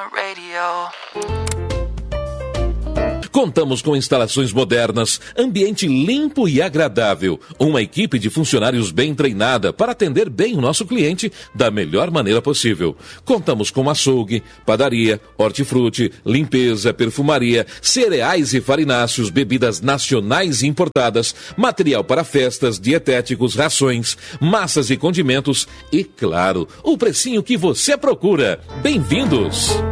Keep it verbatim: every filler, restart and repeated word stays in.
the radio. Contamos com instalações modernas, ambiente limpo e agradável, uma equipe de funcionários bem treinada para atender bem o nosso cliente da melhor maneira possível. Contamos com açougue, padaria, hortifruti, limpeza, perfumaria, cereais e farináceos, bebidas nacionais e importadas, material para festas, dietéticos, rações, massas e condimentos e, claro, o precinho que você procura. Bem-vindos!